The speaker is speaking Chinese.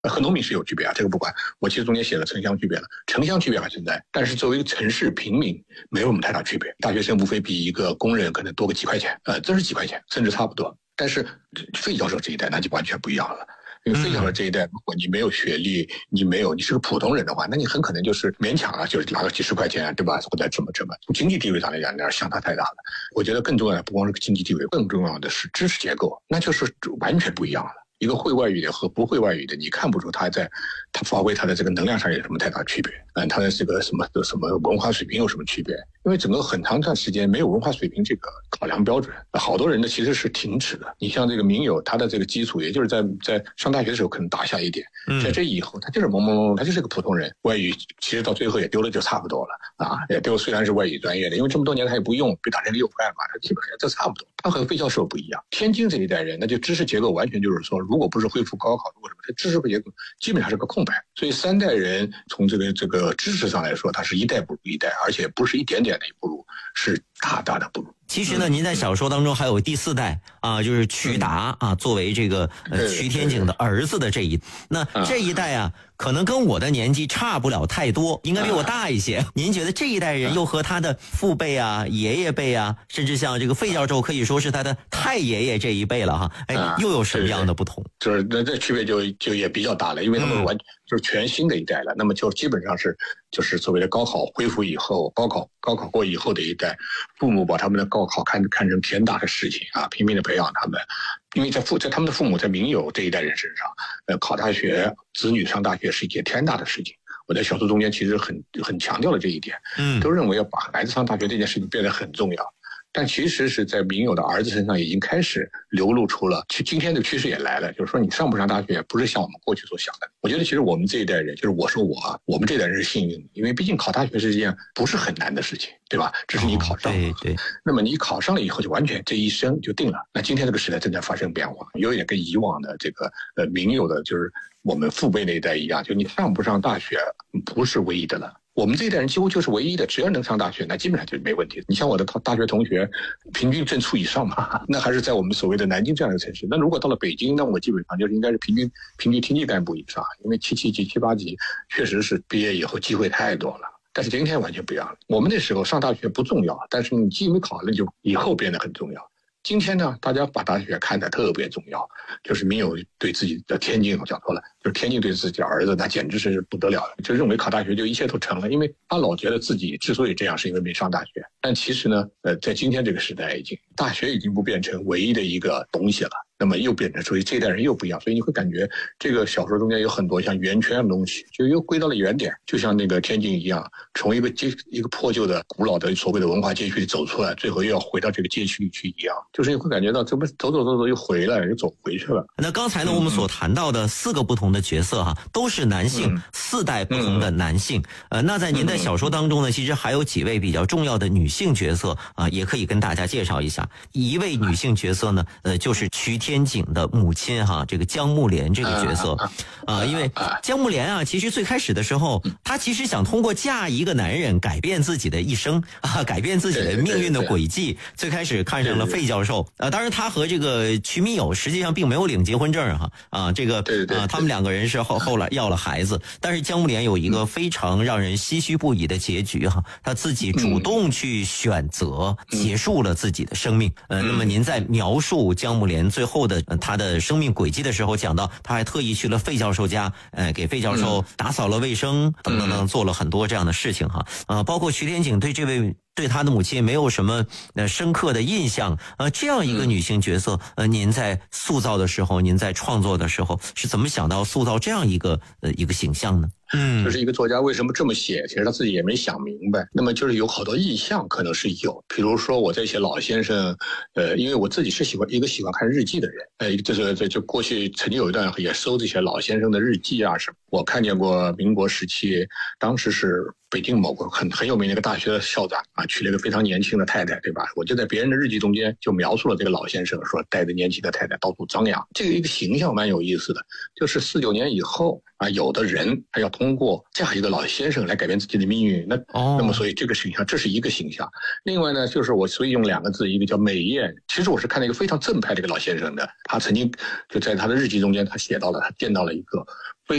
和农民是有区别啊，这个不管。我其实中间写了城乡区别了，城乡区别还存在，但是作为一个城市平民没有什么太大区别。大学生无非比一个工人可能多个几块钱，真是几块钱，甚至差不多。但是费教授这一代那就完全不一样了。因为费教授这一代，如果你没有学历，你是个普通人的话，那你很可能就是勉强了，就是拿个几十块钱，对吧？或者怎么，从经济地位上来讲，那相差太大了。我觉得更重要的不光是经济地位，更重要的是知识结构，那就是完全不一样了。一个会外语的和不会外语的，你看不出他发挥他的这个能量上有什么太大区别，他的这个什么文化水平有什么区别？因为整个很长一段时间没有文化水平这个考量标准，好多人呢其实是停止的。你像这个民友，他的这个基础也就是在上大学的时候可能打下一点，在这以后他就是懵懵懂懂，他就是个普通人，外语其实到最后也丢了就差不多了啊，也丢虽然是外语专业的，因为这么多年他也不用，被打成6块嘛，他基本上这差不多。他和费教授不一样，天津这一代人那就知识结构完全就是说，如果不是恢复高考，如果什么，这知识结构基本上是个空白。所以3代人从这个知识上来说，他是一代不如一代，而且不是一点点的不如，是大大的不如。 其实呢，您在小说当中还有第4代啊，就是瞿达啊，作为这个瞿天景的儿子的这一代啊，可能跟我的年纪差不了太多，应该比我大一些。您觉得这一代人又和他的父辈啊、爷爷辈啊，甚至像这个费教授可以说是他的太爷爷这一辈了哈，又有什么样的不同？ 就是那这区别就也比较大了，因为他们就是全新的一代了，那么就基本上就是所谓的高考恢复以后，高考过以后的一代，父母把他们的高考看成天大的事情啊，拼命的培养他们。因为在他们的父母在民友这一代人身上，考大学，子女上大学是一件天大的事情。我在小说中间其实很强调了这一点，都认为要把孩子上大学这件事情变得很重要。但其实是在民友的儿子身上已经开始流露出了，今天的趋势也来了，就是说你上不上大学不是像我们过去所想的。我觉得其实我们这一代人，就是我们这一代人是幸运的，因为毕竟考大学是一件不是很难的事情，对吧？只是你考上了， 对。 那么你考上了以后就完全这一生就定了。那今天这个时代正在发生变化，有点跟以往的这个民友的，就是我们父辈那一代一样，就你上不上大学不是唯一的了。我们这一代人几乎就是唯一的，只要能上大学，那基本上就没问题。你像我的大学同学，平均证书以上嘛，那还是在我们所谓的南京这样的城市。那如果到了北京，那我基本上就是应该是平均厅级干部以上，因为7级、7、8级确实是毕业以后机会太多了。但是今天完全不一样了，我们那时候上大学不重要，但是你既没考了，就以后变得很重要。今天呢，大家把大学看得特别重要，就是民友对自己的天津，我讲错了，就是天津对自己的儿子，那简直是不得了了，就认为考大学就一切都成了，因为他老觉得自己之所以这样，是因为没上大学。但其实呢，在今天这个时代，大学已经不变成唯一的一个东西了。那么又变成，所以这一代人又不一样，所以你会感觉这个小说中间有很多像圆圈的东西，就又归到了原点，就像那个天津一样，从一个破旧的古老的所谓的文化街区里走出来，最后又要回到这个街区里去一样，就是你会感觉到这不走又回来，又走回去了。 那刚才呢，我们所谈到的4个不同的角色哈，都是男性，4代不同的男性。那在您的小说当中呢，其实还有几位比较重要的女性角色啊，也可以跟大家介绍一下。一位女性角色呢，就是瞿天景的母亲哈，这个姜暮莲这个角色啊，因为姜暮莲啊，其实最开始的时候，她其实想通过嫁一个男人改变自己的一生啊，改变自己的命运的轨迹。最开始看上了费教授，当然她和这个瞿民友实际上并没有领结婚证哈啊，这个他们2个人是后来要了孩子，但是姜暮莲有一个非常让人唏嘘不已的结局哈，她自己主动去选择结束了自己的生命。那么您在描述姜暮莲最后的他的生命轨迹的时候，讲到他还特意去了费教授家，给费教授打扫了卫生等等，做了很多这样的事情哈。包括瞿天景对他的母亲没有什么深刻的印象，这样一个女性角色，您在塑造的时候，您在创作的时候是怎么想到塑造这样一个形象呢？ 就是一个作家为什么这么写，其实他自己也没想明白。那么就是有好多意象可能是有，比如说我在写老先生，因为我自己是喜欢看日记的人，这就过去曾经有一段也收这些老先生的日记啊什么。我看见过民国时期，当时是北京某个很有名的一个大学的校长啊，娶了一个非常年轻的太太，对吧？我就在别人的日记中间就描述了这个老先生，说带着年轻的太太到处张扬，这个一个形象蛮有意思的。就是49年以后啊，有的人他要通过嫁一个老先生来改变自己的命运，那么所以这个形象，这是一个形象。另外呢，就是我所以用2个字，一个叫美艳。其实我是看到一个非常正派的一个老先生的，他曾经就在他的日记中间，他写到了他见到了一个